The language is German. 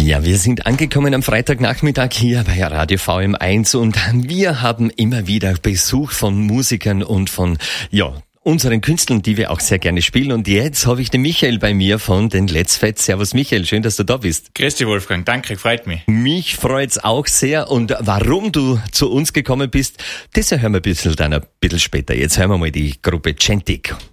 Ja, wir sind angekommen am Freitagnachmittag hier bei Radio VM1 und wir haben immer wieder Besuch von Musikern und von, unseren Künstlern, die wir auch sehr gerne spielen. Und jetzt habe ich den Michael bei mir von den Let's Fett. Servus Michael, schön, dass du da bist. Grüß dich Wolfgang, danke, freut mich. Mich freut's auch sehr. Und warum du zu uns gekommen bist, das hören wir ein bisschen später. Jetzt hören wir mal die Gruppe Gentic.